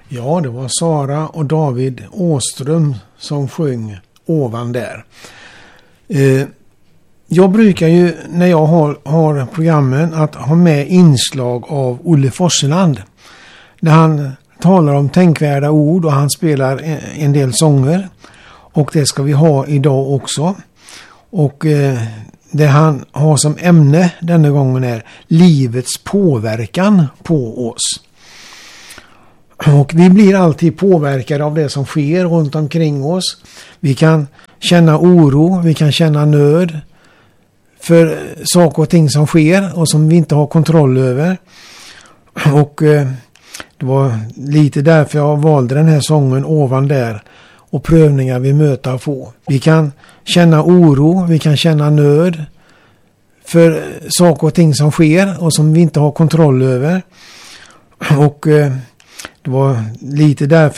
Ja, det var Sara och David Åström som sjöng Ovan där. Jag brukar ju när jag har programmen att ha med inslag av Olle Forseland. Där han talar om tänkvärda ord och han spelar en del sånger. Och det ska vi ha idag också. Och det han har som ämne denna gången är livets påverkan på oss. Och vi blir alltid påverkade av det som sker runt omkring oss. Vi kan känna oro, vi kan känna nöd för saker och ting som sker och som vi inte har kontroll över. Och det var lite därför jag valde den här sången Ovan där och prövningar vi möter och får. Vi kan känna oro, vi kan känna nöd för saker och ting som sker och som vi inte har kontroll över. Och det var lite därför